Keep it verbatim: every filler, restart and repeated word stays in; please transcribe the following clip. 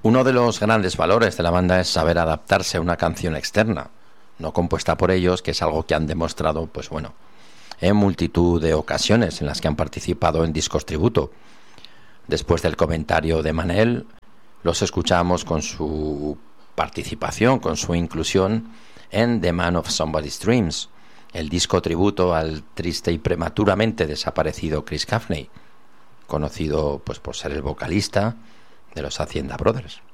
Uno de los grandes valores de la banda es saber adaptarse a una canción externa, no compuesta por ellos, que es algo que han demostrado, pues bueno, en multitud de ocasiones en las que han participado en discos tributo. Después del comentario de Manel, los escuchamos con su participación, con su inclusión en The Man of Somebody's Dreams, el disco tributo al triste y prematuramente desaparecido Chris Caffery, conocido pues por ser el vocalista de los Hacienda Brothers.